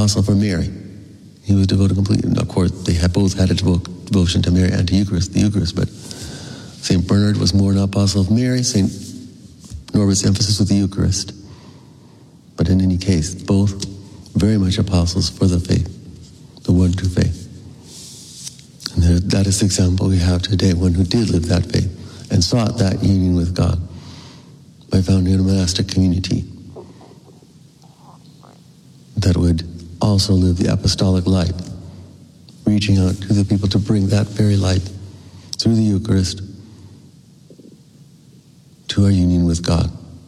apostle for Mary. He was devoted completely. Of course, they both had a devotion to Mary and to the Eucharist, but St. Bernard was more an apostle of Mary. St. Norbert's emphasis with the Eucharist. But in any case, both very much apostles for the faith, the one true faith. And that is the example we have today, one who did live that faith and sought that union with God by founding a monastic community that would also live the apostolic light, reaching out to the people to bring that very light through the Eucharist to our union with God.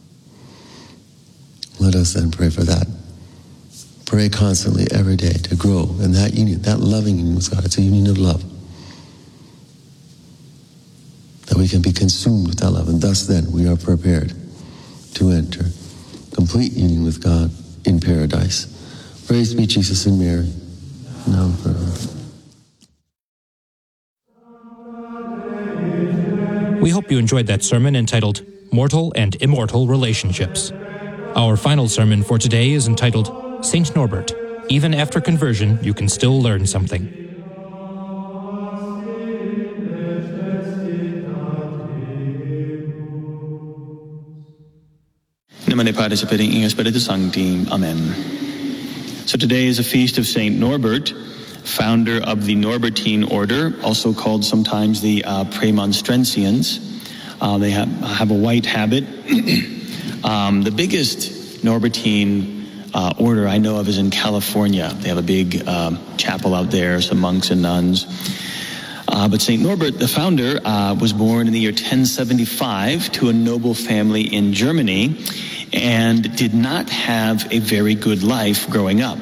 Let us then pray for that. Pray constantly every day to grow in that union, that loving union with God. It's a union of love. That we can be consumed with that love, and thus then we are prepared to enter complete union with God in paradise. Praise be Jesus and Mary, now and forever. We hope you enjoyed that sermon entitled Mortal and Immortal Relationships. Our final sermon for today is entitled St. Norbert. Even after conversion, you can still learn something. Nomine Patris et Filii et Spiritus Sancti. Amen. So today is a feast of St. Norbert, founder of the Norbertine order, also called sometimes the Premonstratensians. They have a white habit. The biggest Norbertine order I know of is in California. They have a big chapel out there, some monks and nuns. But St. Norbert, the founder, was born in the year 1075 to a noble family in Germany and did not have a very good life growing up.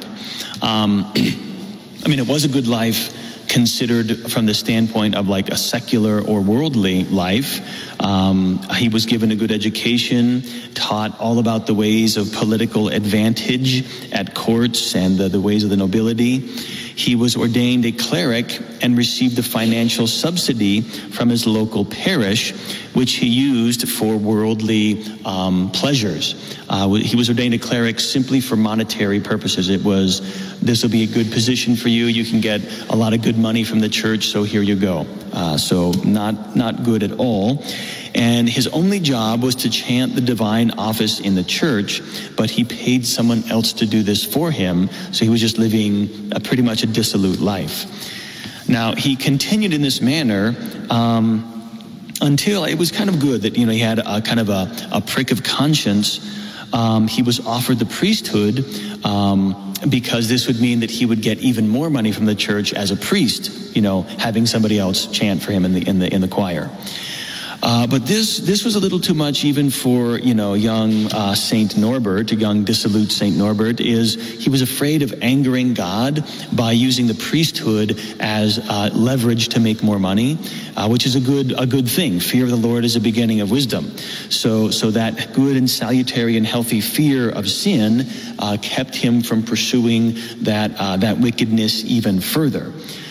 It was a good life considered from the standpoint of like a secular or worldly life. He was given a good education, taught all about the ways of political advantage at courts and the ways of the nobility. He was ordained a cleric and received a financial subsidy from his local parish, which he used for worldly pleasures. He was ordained a cleric simply for monetary purposes. It was, this will be a good position for you. You can get a lot of good money from the church, so here you go. So not good at all. And his only job was to chant the divine office in the church, but he paid someone else to do this for him, so he was just living pretty much a dissolute life. Now, he continued in this manner until it was kind of good that, he had a kind of a prick of conscience. He was offered the priesthood because this would mean that he would get even more money from the church as a priest, having somebody else chant for him in the choir. But this was a little too much even for, young Saint Norbert, a young dissolute Saint Norbert. He was afraid of angering God by using the priesthood as leverage to make more money, which is a good thing. Fear of the Lord is the beginning of wisdom. So that good and salutary and healthy fear of sin kept him from pursuing that wickedness even further.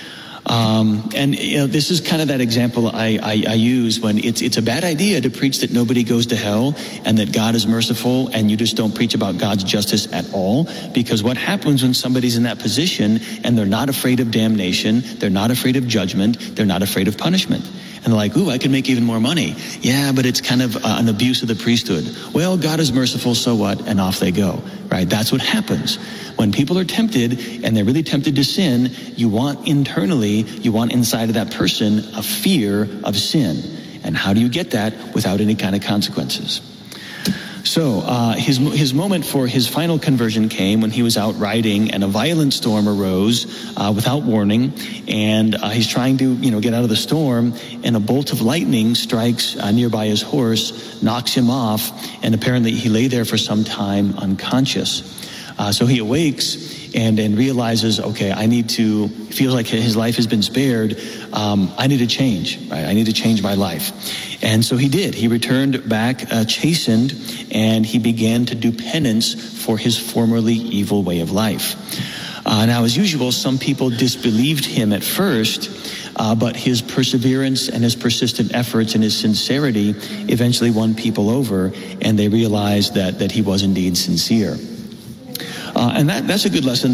This is kind of that example I use when it's a bad idea to preach that nobody goes to hell and that God is merciful, and you just don't preach about God's justice at all. Because what happens when somebody's in that position and they're not afraid of damnation, they're not afraid of judgment, they're not afraid of punishment. And they're like, ooh, I can make even more money. Yeah, but it's kind of an abuse of the priesthood. Well, God is merciful, so what? And off they go, right? That's what happens. When people are tempted, and they're really tempted to sin, you want inside of that person a fear of sin. And how do you get that without any kind of consequences? So his moment for his final conversion came when he was out riding and a violent storm arose without warning, and he's trying to get out of the storm, and a bolt of lightning strikes nearby his horse, knocks him off, and apparently he lay there for some time unconscious. So he awakes and realizes, okay, feels like his life has been spared. I need to change, right? I need to change my life. And so he did. He returned back chastened, and he began to do penance for his formerly evil way of life. Now, as usual, some people disbelieved him at first, but his perseverance and his persistent efforts and his sincerity eventually won people over, and they realized that he was indeed sincere. And that's a good lesson